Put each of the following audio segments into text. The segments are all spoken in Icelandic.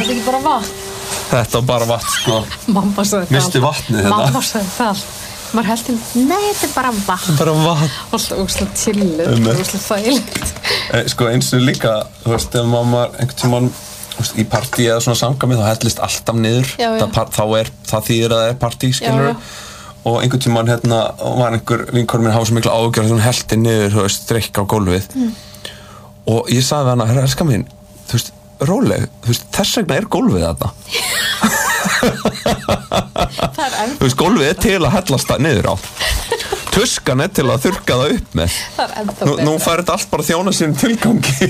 þetta ekki bara vatn? Þetta var bara vatn, sko. Mamma sagði það. Misti vatnið þetta. Mamma sagði það. Maður heldur, nei, þetta bara vatn. Bara vatn. Alltaf ógeðslega chillið, ógeðslega þægilegt. Sko, eins og líka, þú veist, ef mamma einhvern tímann í partí eða svona samkvæmi, þá hellist alltaf niður. Já. Það þýðir að það er partí, skilur. Já. Og einhvern tímann var einhver vinkona mín hafa svo mikla ágjörð að hún hellti niður, þú veist, drykk á gólfið. Og ég sagði við hana, herra, elska mín, þú veist, róleg, þú veist, þess vegna er gólfið þarna. Þú veist, gólfið er til að hellast það niður á. Tuskan er til að þurrka það upp með. Það er ennþá betra. Nú fær þetta allt bara þjóna sínum tilgangi.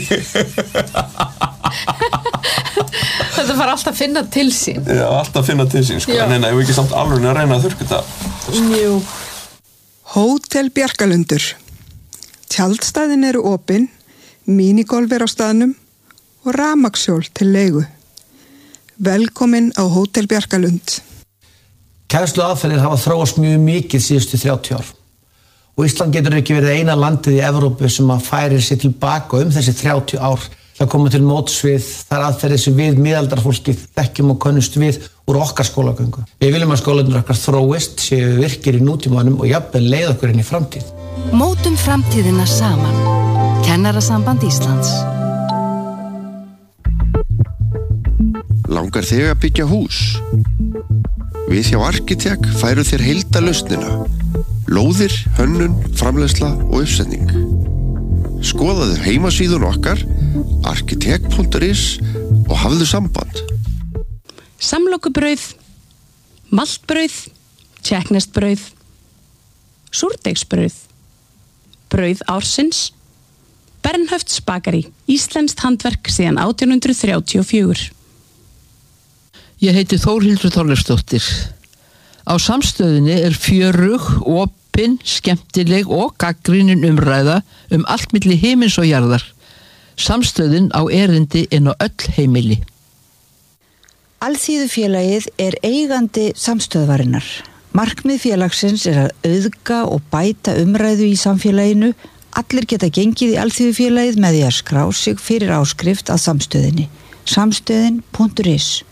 Þetta fara alltaf að finna til sín. Já, alltaf að finna til sín, sko. En ég vil ekki samt alveg að reyna að þurrka þetta. Jú. Hótel Bjarkalundur. Tjaldstæðin eru opin, minigolf er á staðnum og rafmagnshjól til leigu. Velkomin á Hótel Bjarkalund. Kennsluaðferðir hafa þróast mjög mikið síðustu 30 ár. Og Ísland getur ekki verið eina landið í Evrópu sem að færir sig tilbaka þessi 30 ár til að koma til móts við þær aðferðir sem við miðaldarfólkið þekkjum og könnumst við úr okkar skólagöngu. Við viljum að skólarnir okkar þróist, séu virkir í nútímanum og jafnvel leið okkur inn í framtíð. Mótum framtíðina saman. Kennarasamband Íslands. Langar þig að byggja hús? Við hjá Arkitek færum þér heildarlausnina. Lóðir, hönnun, framleiðsla og uppsetning. Skoðaðu heimasíðun okkar, arkitek.is og hafðu samband. Samlokubrauð, maltbrauð, tékkneskt-brauð, súrdeigsbrauð, brauð ársins, Bernhöfts bakari, íslenskt handverk síðan 1834. Ég heiti Þórhildur Þorleifsdóttir. Á Samstöðinni er fjörug, opin, skemmtileg og gagnrýnin umræða allt milli himins og jarðar. Samstöðin á erindi inn á öll heimili. Alþýðufélagið er eigandi samstöðvarinnar. Markmið félagsins er að auðga og bæta umræðu í samfélaginu. Allir geta gengið í Alþýðufélagið með því að skrá sig fyrir áskrift að samstöðinni. Samstöðin.is